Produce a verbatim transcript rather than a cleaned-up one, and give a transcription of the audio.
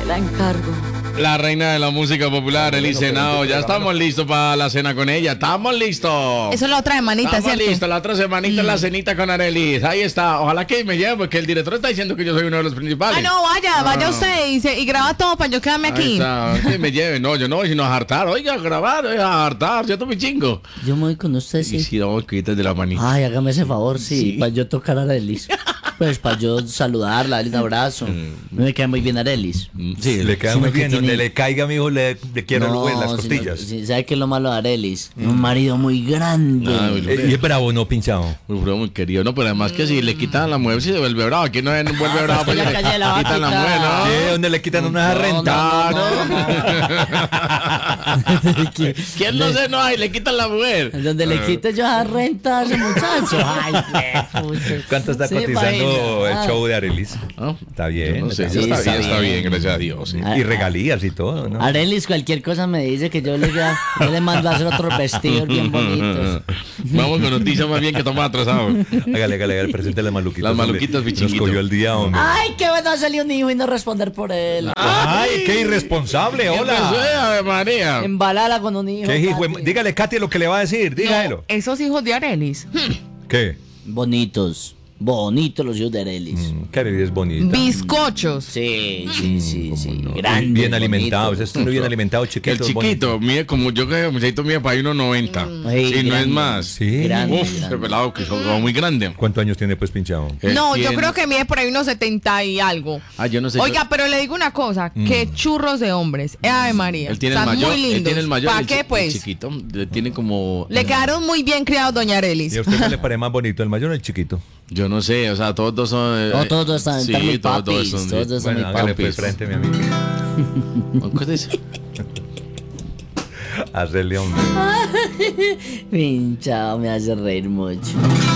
La encargo. La reina de la música popular, Elis Henao. Ya estamos listos para la cena con ella. Estamos listos. Eso es la otra semanita, Estamos ¿cierto? listos. La otra semanita es la cenita con Arelis. Ahí está. Ojalá que me lleve, porque el director está diciendo que yo soy uno de los principales. Ah, no, vaya, vaya usted y, se- y graba todo para yo quedarme Ahí aquí. está. Que me lleve. No, yo no voy sino a hartar. Oiga, a grabar, oiga, a hartar. ¿Cierto, mi chingo? Yo me voy con usted, Y sí. si no, quitas de la manita. Ay, hágame ese favor, sí, Sí. para yo tocar a Arelis. Pues para yo saludarla, darle un abrazo. Me queda muy bien Arelis. Sí, Le queda sino muy que bien. Donde tiene- le caiga, mijo, le, le quiero No, en las sino- costillas. sí, ¿sabe qué es lo malo de Arelis? Un marido muy grande. Ah, muy Eh, y es bravo, no pinchado. Muy, bravo, muy querido, no, pero además que si le quitan la mujer, si se vuelve bravo. Aquí no es- no vuelve bravo, pues pues ya le calle la va a quitan la quitar. mujer, ¿no? Sí, donde le quitan una No, renta. no, no, ¿Quién- ¿Quién no se enoja y le quitan la mujer? Donde le quite yo a renta a ese muchacho. Ay, qué pucha. ¿Cuánto está Sí, cotizando imagina. el show de Arelis? ¿No? Está bien. No sé, está ya Sí, está, está bien, está bien. bien, gracias a Dios. sí. Ah, Y regalías y todo, ¿no? Arelis, cualquier cosa me dice que yo le, yo le mando a hacer otros vestidos bien bonitos. Vamos con noticias más bien que estamos atrasados. Hágale, hágale, hágale, presente las maluquitas. Las hombre. maluquitas, mi Nos chiquito. cogió el día, hombre. Ay, qué bueno salió un hijo y no responder por él. Ay, qué irresponsable, ¿Qué hola. pasó, Ave María? Embalala con un hijo. ¿Qué hijo? de- Katy. Dígale, Katy, lo que le va a decir, dígalo. Esos hijos de Arelis. ¿Qué? Bonitos. Bonitos los hijos de Arelis. Mm, que Arelis es bonita. Bizcochos. Sí, sí, sí, sí. No, Grandes, bien alimentados, bonitos. este bien alimentado, chiquito. El chiquito, mide como yo que el muchachito mide para uno noventa. Ay, Y no es grande. más. Sí. Grande, Uf, grande. ese pelado que son muy grande. ¿Cuántos años tiene pues pinchado? Él No, yo tiene- creo que mide por ahí unos setenta y algo. Ah, yo no sé. Oiga, pero le digo una cosa, que churros de hombres. Ave María. él tiene el Están mayor. muy lindos. Él tiene el mayor. ¿Para el qué, chi- el pues? chiquito. le Tiene como. Le quedaron muy bien criados, doña Arelis. ¿Y a usted qué le parece más bonito, el mayor o el chiquito? Yo no sé, o sea, todos dos son. eh, No, todos dos están, sí, están muy todos dos papis. son- Todos dos son Bueno, muy hágale papis. pues frente, mi amigo. ¿Qué dice? Hacerle hombre. Pinchado, me hace reír mucho.